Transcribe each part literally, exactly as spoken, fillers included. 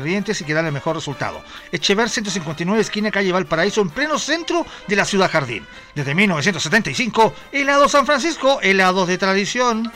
ingredientes y que dan el mejor resultado. Echever ciento cincuenta y nueve, esquina calle Valparaíso, en pleno centro de la ciudad Jardín. Desde mil novecientos setenta y cinco, helado San Francisco, helados de tradición.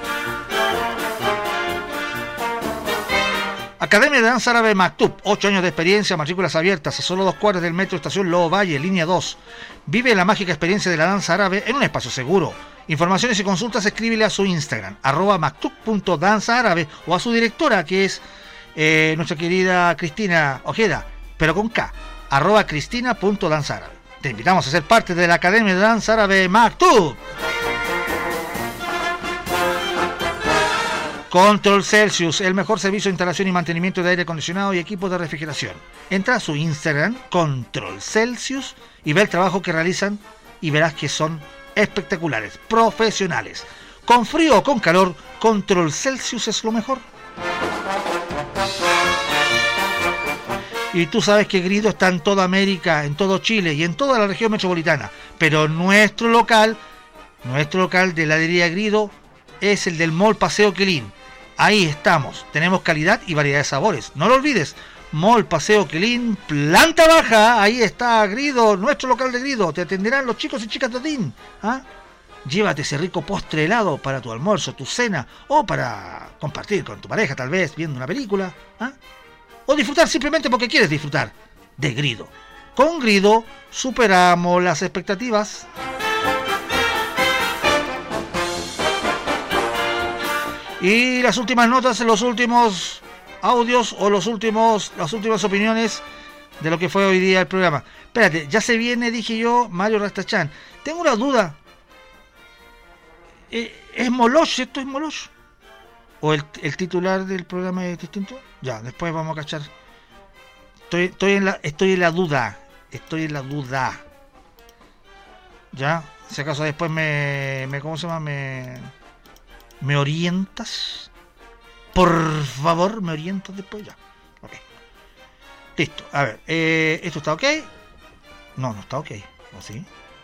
Academia de Danza Árabe Maktub, ocho años de experiencia, matrículas abiertas, a solo dos cuadras del metro Estación Lobo Valle, línea dos. Vive la mágica experiencia de la danza árabe en un espacio seguro. Informaciones y consultas, escríbele a su Instagram, arroba maktub punto danza árabe, o a su directora, que es eh, nuestra querida Cristina Ojeda, pero con K, arroba cristina punto danza árabe. Te invitamos a ser parte de la Academia de Danza Árabe Maktub. Control Celsius, el mejor servicio de instalación y mantenimiento de aire acondicionado y equipos de refrigeración. Entra a su Instagram, Control Celsius, y ve el trabajo que realizan y verás que son espectaculares, profesionales. Con frío o con calor, Control Celsius es lo mejor. Y tú sabes que Grido está en toda América, en todo Chile y en toda la región metropolitana. Pero nuestro local, nuestro local de heladería Grido es el del Mall Paseo Quilín. Ahí estamos, tenemos calidad y variedad de sabores. No lo olvides, Mall Paseo Quilín, planta baja, ahí está Grido, nuestro local de Grido. Te atenderán los chicos y chicas de Odín. ¿Ah? Llévate ese rico postre helado para tu almuerzo, tu cena, o para compartir con tu pareja, tal vez, viendo una película. ¿Ah? O disfrutar simplemente porque quieres disfrutar de Grido. Con Grido superamos las expectativas. Y las últimas notas, los últimos audios o los últimos, las últimas opiniones de lo que fue hoy día el programa. Espérate, ya se viene, dije yo, Mario Rastachán. Tengo una duda. ¿Es Moloch? ¿Esto es Moloch? ¿O el, el titular del programa es distinto? Ya, después vamos a cachar. Estoy, estoy, en la, estoy en la duda. Estoy en la duda. Ya, si acaso después me, me ¿cómo se llama? Me... ¿Me orientas? Por favor, ¿me orientas después? Ya. Ok. Listo. A ver, eh, ¿esto está ok? No, no está ok. ¿O sí?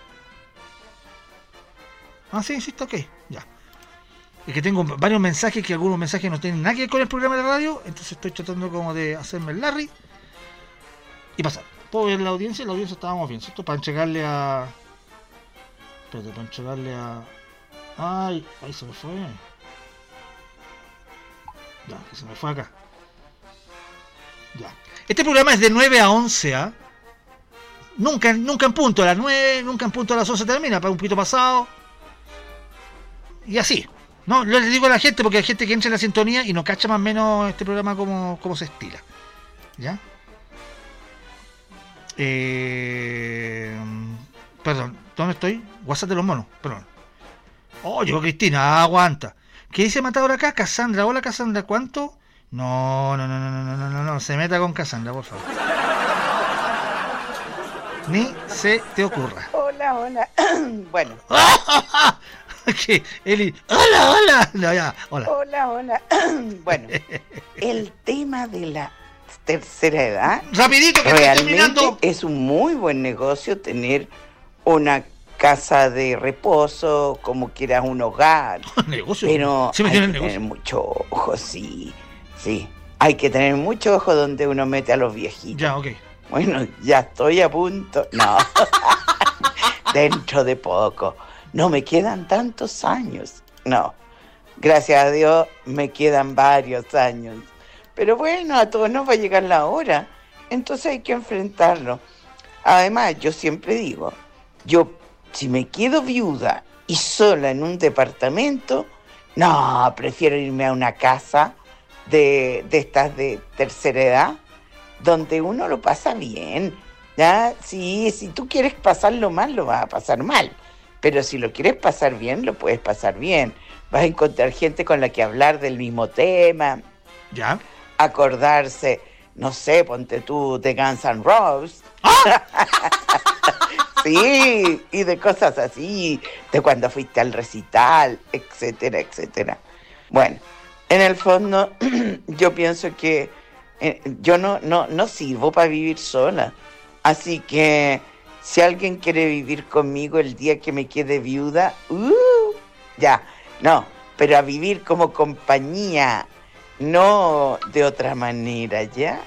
Ah, sí, sí está ok. Ya. Es que tengo varios mensajes que algunos mensajes no tienen nada que ver con el programa de radio, entonces estoy tratando como de hacerme el Larry y pasar. ¿Puedo ver la audiencia? La audiencia estábamos bien, ¿cierto? Para entregarle a... Espérate, para entregarle a... Ay, ahí se me fue. Ya, que se me fue acá. Ya. Este programa es de nueve a once, ¿ah? ¿eh? Nunca, nunca en punto a las nueve, nunca en punto a las once termina, para un poquito pasado. Y así. No, lo les digo a la gente porque hay gente que entra en la sintonía y no cacha más o menos este programa como, como se estila. ¿Ya? Eh... Perdón, ¿dónde estoy? WhatsApp de los monos, perdón. Oh, llegó Cristina, aguanta. ¿Qué dice Matador acá? Cassandra, hola Cassandra, ¿cuánto? No, no, no, no, no, no, no, no, se meta con Cassandra, por favor. Ni se te ocurra. Hola, hola. Bueno. ¿Qué? Eli, hola, hola. No, ya, hola. Hola, hola. Bueno, el tema de la tercera edad. Rapidito, que estoy terminando. Es un muy buen negocio tener una casa de reposo, como quieras, un hogar. Negocio. Pero sí me hay que negocio. tener mucho ojo, sí, sí. Hay que tener mucho ojo donde uno mete a los viejitos. Ya, ok. Bueno, ya estoy a punto. No. Dentro de poco. No me quedan tantos años. No. Gracias a Dios me quedan varios años. Pero bueno, a todos nos va a llegar la hora. Entonces hay que enfrentarlo. Además, yo siempre digo, yo si me quedo viuda y sola en un departamento, no, prefiero irme a una casa de, de estas de tercera edad, donde uno lo pasa bien, ¿ya? Sí, si tú quieres pasarlo mal, lo vas a pasar mal, pero si lo quieres pasar bien, lo puedes pasar bien. Vas a encontrar gente con la que hablar del mismo tema, ¿ya? Acordarse, no sé, ponte tú de Guns N' Roses. ¡Ah! Sí, y de cosas así, de cuando fuiste al recital, etcétera, etcétera. Bueno, en el fondo, yo pienso que eh, yo no, no, no sirvo para vivir sola. Así que si alguien quiere vivir conmigo el día que me quede viuda, uh, ya, no, pero a vivir como compañía, no de otra manera, ¿ya?